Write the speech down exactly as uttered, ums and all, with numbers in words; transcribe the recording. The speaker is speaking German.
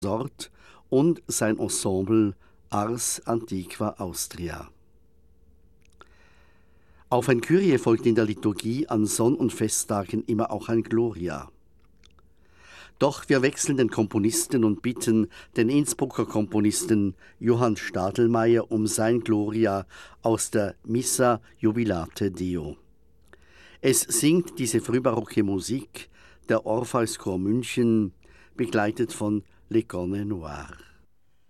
Consort und sein Ensemble Ars Antiqua Austria. Auf ein Kyrie folgt in der Liturgie an Sonn- und Festtagen immer auch ein Gloria. Doch wir wechseln den Komponisten und bitten den Innsbrucker Komponisten Johann Stadelmeier um sein Gloria aus der Missa Jubilate Deo. Es singt diese frühbarocke Musik der Orpheus Chor München, begleitet von Les Cornes Noirs.